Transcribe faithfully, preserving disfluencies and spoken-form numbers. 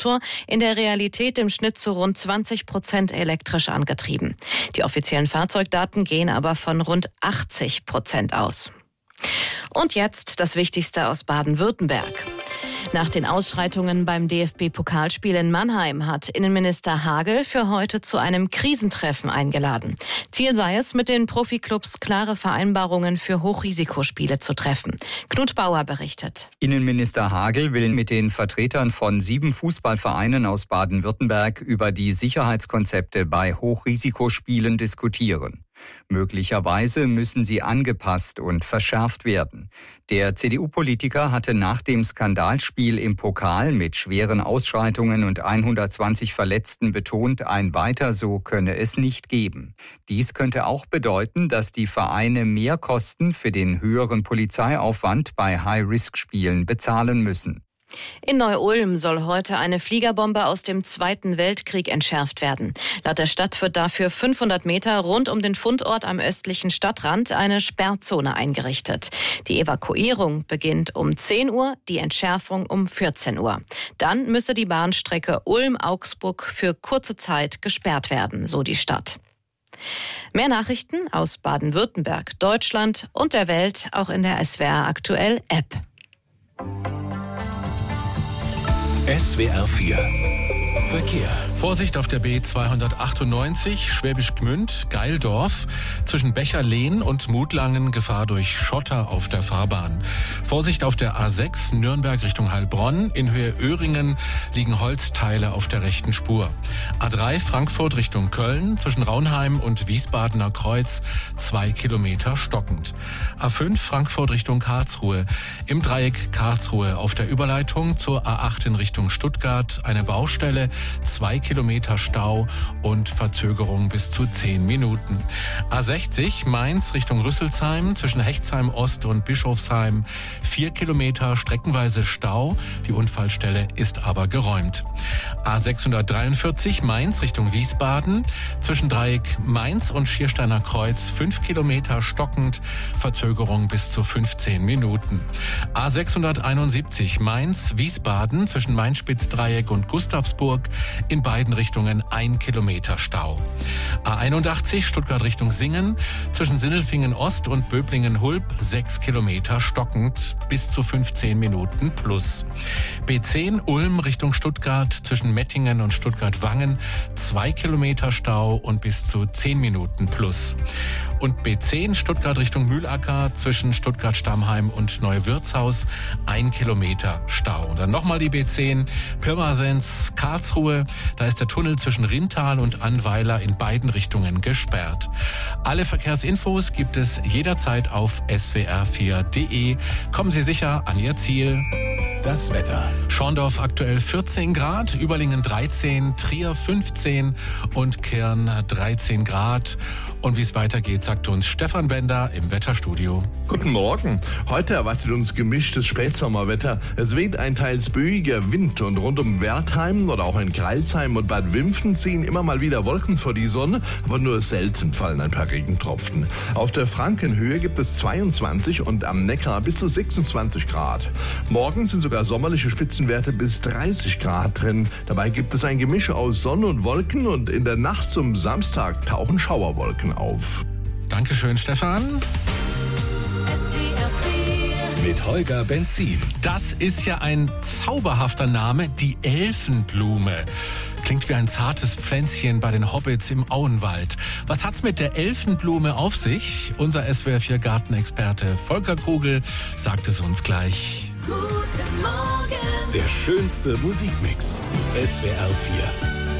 Motor, in der Realität im Schnitt zu rund zwanzig Prozent elektrisch angetrieben. Die offiziellen Fahrzeugdaten gehen aber von rund achtzig Prozent aus. Und jetzt das Wichtigste aus Baden-Württemberg. Nach den Ausschreitungen beim D F B-Pokalspiel in Mannheim hat Innenminister Hagel für heute zu einem Krisentreffen eingeladen. Ziel sei es, mit den Profiklubs klare Vereinbarungen für Hochrisikospiele zu treffen. Knut Bauer berichtet. Innenminister Hagel will mit den Vertretern von sieben Fußballvereinen aus Baden-Württemberg über die Sicherheitskonzepte bei Hochrisikospielen diskutieren. Möglicherweise müssen sie angepasst und verschärft werden. Der C D U-Politiker hatte nach dem Skandalspiel im Pokal mit schweren Ausschreitungen und hundertzwanzig Verletzten betont, ein Weiter so könne es nicht geben. Dies könnte auch bedeuten, dass die Vereine mehr Kosten für den höheren Polizeiaufwand bei High-Risk-Spielen bezahlen müssen. In Neu-Ulm soll heute eine Fliegerbombe aus dem Zweiten Weltkrieg entschärft werden. Laut der Stadt wird dafür fünfhundert Meter rund um den Fundort am östlichen Stadtrand eine Sperrzone eingerichtet. Die Evakuierung beginnt um zehn Uhr, die Entschärfung um vierzehn Uhr. Dann müsse die Bahnstrecke Ulm-Augsburg für kurze Zeit gesperrt werden, so die Stadt. Mehr Nachrichten aus Baden-Württemberg, Deutschland und der Welt auch in der S W R Aktuell App. S W R vier Verkehr. Vorsicht auf der B zweihundertachtundneunzig, Schwäbisch Gmünd, Geildorf. Zwischen Becherlehn und Mutlangen Gefahr durch Schotter auf der Fahrbahn. Vorsicht auf der A sechs, Nürnberg Richtung Heilbronn. In Höhe Öhringen liegen Holzteile auf der rechten Spur. A drei, Frankfurt Richtung Köln. Zwischen Raunheim und Wiesbadener Kreuz zwei Kilometer stockend. A fünf, Frankfurt Richtung Karlsruhe. Im Dreieck Karlsruhe auf der Überleitung zur A acht in Richtung Stuttgart eine Baustelle. Zwei Kilometer Stau und Verzögerung bis zu zehn Minuten. A sechzig Mainz Richtung Rüsselsheim zwischen Hechtsheim Ost und Bischofsheim vier Kilometer streckenweise Stau. Die Unfallstelle ist aber geräumt. A sechshundertdreiundvierzig Mainz Richtung Wiesbaden zwischen Dreieck Mainz und Schiersteiner Kreuz fünf Kilometer stockend. Verzögerung bis zu fünfzehn Minuten. A sechshunderteinundsiebzig Mainz Wiesbaden zwischen Mainspitzdreieck und Gustavsburg in beiden Richtungen ein Kilometer Stau. A einundachtzig Stuttgart Richtung Singen zwischen Sindelfingen Ost und Böblingen-Hulb sechs Kilometer stockend bis zu fünfzehn Minuten plus. B zehn Ulm Richtung Stuttgart zwischen Mettingen und Stuttgart-Wangen zwei Kilometer Stau und bis zu zehn Minuten plus. Und B zehn Stuttgart Richtung Mühlacker zwischen Stuttgart-Stammheim und Neuwirtshaus ein Kilometer Stau. Und dann nochmal die B zehn Pirmasens Karlsruhe. Da ist der Tunnel zwischen Rintal und Annweiler in beiden Richtungen gesperrt. Alle Verkehrsinfos gibt es jederzeit auf S W R vier Punkt de. Kommen Sie sicher an Ihr Ziel. Das Wetter. Schorndorf aktuell vierzehn Grad, Überlingen dreizehn, Trier fünfzehn und Kirn dreizehn Grad. Und wie es weitergeht, sagt uns Stefan Bender im Wetterstudio. Guten Morgen. Heute erwartet uns gemischtes Spätsommerwetter. Es weht ein teils böiger Wind und rund um Wertheim oder auch in Kreilsheim und Bad Wimpfen ziehen immer mal wieder Wolken vor die Sonne, aber nur selten fallen ein paar Regentropfen. Auf der Frankenhöhe gibt es zweiundzwanzig und am Neckar bis zu sechsundzwanzig Grad. Morgen sind sogar sommerliche Spitzenwerte bis dreißig Grad drin. Dabei gibt es ein Gemisch aus Sonne und Wolken und in der Nacht zum Samstag tauchen Schauerwolken auf. Dankeschön, Stefan. Mit Holger Benzin. Das ist ja ein zauberhafter Name, die Elfenblume. Klingt wie ein zartes Pflänzchen bei den Hobbits im Auenwald. Was hat's mit der Elfenblume auf sich? Unser S W R vier Gartenexperte Volker Kugel sagt es uns gleich. Guten Morgen. Der schönste Musikmix. S W R vier.